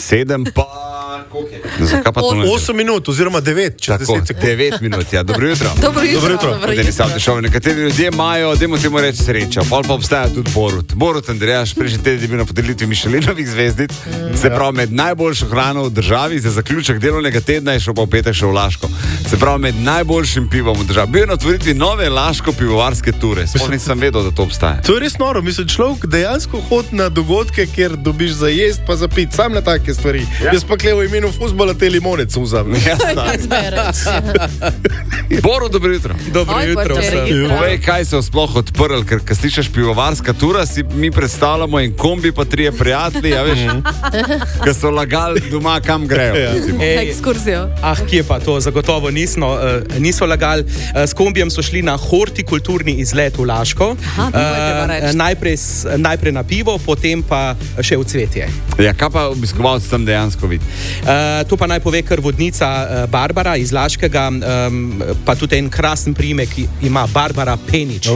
7 pa... Zakaj pa to ne? 8 minut oziroma 9, če 10 sekund. 9 minut, ja. Dobro jutro. Dobro jutro. Nekateri ljudje imajo, dajmo temu reči srečo, pa obstaja tudi Borut. Borut Andrejaš, prejšnji teden je bil na podelitvi Mišelinovih zvezdic, se pravi med najboljšo hrano v državi, za zaključek delovnega tedna je šel pa v petek še v Laško. Se pravi med najboljšim pivom v državi. Bil je na otvoritvi nove Laško pivovarske ture. Sploh nisem vedel, da to obstaja. To je res noro, mislim, človek dejansko hodi na dogodke, kjer dobiš za jest pa za pit, sam na take stvari. Ja. Jaz pa klevo imenu fuzbola te limonec vzam. Boru, dobro jutro. Dobro jutro. Povej, kaj se je sploh odprl, ker slišiš pivovarska tura, si mi predstavljamo en kombi pa 3 prijatelji, ja veš, ki so lagali doma, kam grejo. Ekskurzijo. Kje pa to? Zagotovo niso lagali. S kombijem so šli na hortikulturni izlet v Laško. Najprej na pivo, potem pa še v cvetje. Ja, kaj pa obiskovalci tam dejansko vidi? To pa naj pove kar vodnica Barbara iz Laškega, pa tudi en krasen priimek ima Barbara Penič.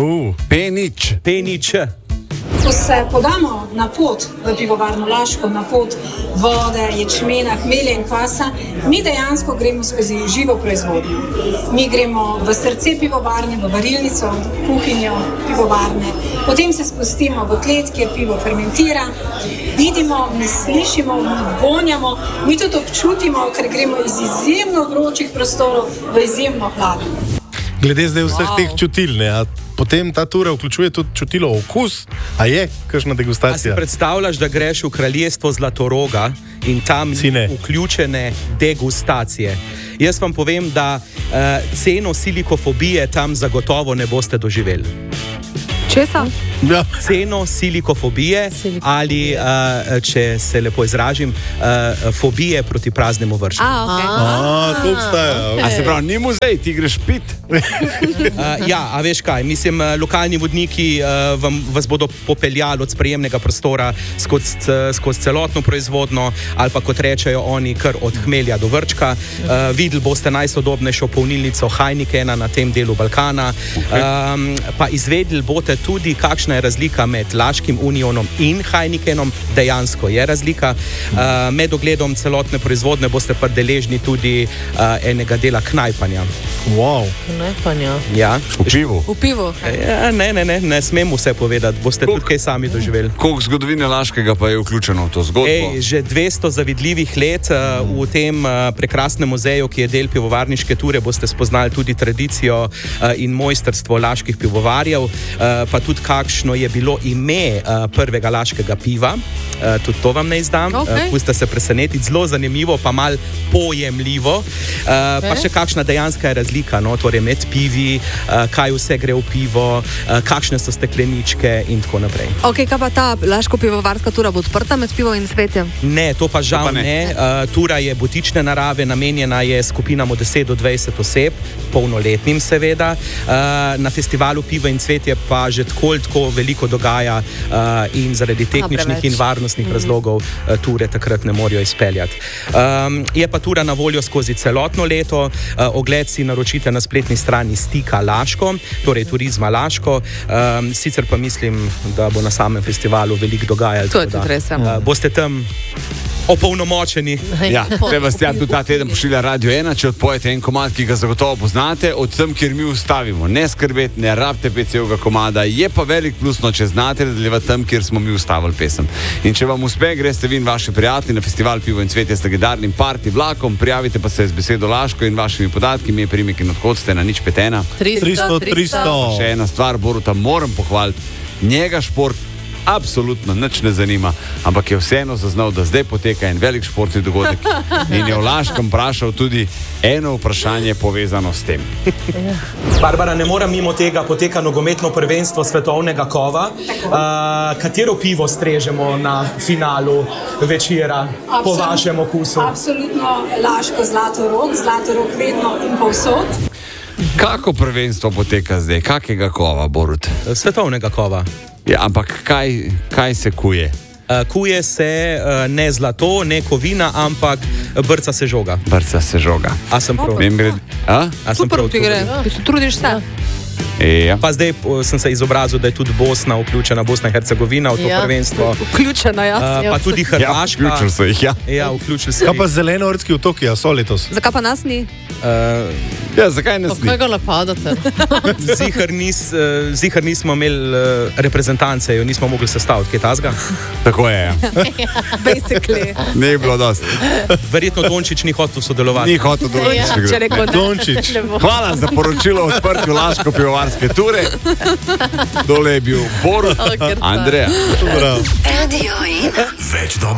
Penič. Ko se podamo na pot v pivovarno Laško, na pot vode, ječmena, hmelja in kvasa, mi dejansko gremo skozi živo proizvodnjo. Mi gremo v srce pivovarne, v varilnico, kuhinjo pivovarne, potem se spustimo v klet, kjer pivo fermentira, vidimo, mi slišimo, mi vonjamo, mi tudi občutimo, ker gremo iz izjemno vročih prostorov v izjemno hladno. Glede zdaj vseh teh čutil, ne, potem ta tura vključuje tudi čutilo okus, a je kakšna degustacija? A si predstavljaš, da greš v kraljestvo Zlatoroga in tam vključene degustacije? Jaz vam povem, da ceno silikofobije tam zagotovo ne boste doživeli. Česa? Ja. Ceno silikofobije ali, če se lepo izražim, fobije proti praznemu vrščku. To obstaja. Okay. A se pravi, ni muzej, ti greš pit? Ja, a veš kaj, mislim, lokalni vodniki vas bodo popeljali od sprejemnega prostora skozi celotno proizvodno, ali pa kot rečejo oni, kar od hmelja do vrčka. Videli boste najsodobnejšo polnilnico Heinikena na tem delu Balkana, pa izvedeli boste tudi, kakšna je razlika med Laškim Unionom in Heinikenom. Dejansko je razlika. Med ogledom celotne proizvodne boste pa deležni tudi enega dela knajpanja. Wow. Knajpanja? Ja. V pivu? V pivu. Ja, ne smem vse povedati. Boste tudi kaj sami doživeli. Koliko zgodovine Laškega pa je vključeno v to zgodbo? Že 200 zavidljivih let v tem prekrasnem muzeju, ki je del pivovarniške ture, boste spoznali tudi tradicijo in mojstrstvo laških pivovarjev, pa tudi kakšno je bilo ime prvega laškega piva. Tudi to vam ne izdam. Pustite se presenetiti, zelo zanimivo, pa mal pojemljivo. Pa še kakšna dejanska je razlika, no? Torej med pivi, kaj vse gre v pivo, kakšne so stekleničke in tako naprej. Ok, kaj pa ta Laško pivovarska tura bo odprta med pivo in cvetjem? Ne, to pa žal ne. Tura je butične narave, namenjena je skupinam od 10 do 20 oseb, polnoletnim seveda. Na festivalu Pivo in cvetje pa že tako veliko dogaja in zaradi tehničnih in varnostnih razlogov ture takrat ne morejo izpeljati. Je pa tura na voljo skozi celotno leto. Ogled si naročite na spletni strani Stika Laško, torej Turizma Laško. Sicer pa mislim, da bo na samem festivalu veliko dogajalo. To je tudi res. Boste tam opolnomočeni. Ja, Sebastian tudi ta teden pošilja Radio 1, če odpojete en komad, ki ga zagotovo poznate, od tam, kjer mi ustavimo. Ne skrbeti, ne rabite PC-ovega komada, je pa velik plus, če znate nadaljevati tam, kjer smo mi ustavili pesem. In če vam uspe, greste vi in vaši prijatelji na festival Pivo in cvetje s legendarnim party vlakom, prijavite pa se z besedo Laško in vašimi podatki, ime, priimek in odhod ste na 051 300. Še ena stvar, Boruta moram pohvaliti, njega šport absolutno nič ne zanima, ampak je vseeno zaznal, da zdaj poteka en velik športni dogodek in je v Laškem vprašal tudi eno vprašanje povezano s tem. Barbara, ne mora mimo tega poteka nogometno prvenstvo svetovnega kova. Katero pivo strežemo na finalu večera po vašem okusu? Absolutno Laško Zlatorog vedno in povsod. Kako prvenstvo poteka zdaj? Kakega kova, Borut? Svetovnega kova. Ja, ampak kaj se kuje? Kuje se ne zlato, ne kovina, ampak brca se žoga. Brca se žoga. A sem prav? Super, ti gre. Trudiš se. Ja. Pa zdaj sem se izobrazil, da je tudi Bosna vključena, Bosna in Hercegovina v to prvenstvo. Vključena, ja. Pa tudi Hrvaška. Ja, vključili so jih, ja. Ja, vključili so Kaj pa jih. zelenoorski otoki, a so letos? Zakaj pa nas ni? Ja, zakaj ne Kaj sni? ga napadate? Zihar nismo imeli reprezentance, jo nismo mogli sestaviti, kaj tazga. Tako je, ja. Basically. Ne bi bilo dosti. Verjetno Dončić ni hotel sodelovati. Ni hotel Ja, če dovoliti. rekel ne. Dončić. Ne bo. Hvala za poročilo o odprtju Laško pivovarske ture. Tole je bil Borut, ker ta- Andreja. Bravo. Radio 1. Več dobrih